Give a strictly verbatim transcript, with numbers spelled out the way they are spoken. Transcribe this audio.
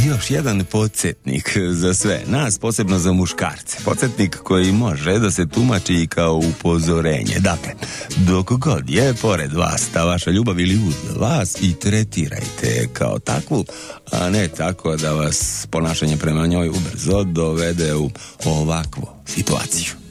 još jedan podsjetnik za sve nas, posebno za muškarce. Podsjetnik koji može da se tumači i kao upozorenje. Dakle, dok god je pored vas ta vaša ljubav ili uz vas, i tretirajte je kao takvu, a ne tako da vas ponašanje prema njoj ubrzo dovede u ovakvu situaciju.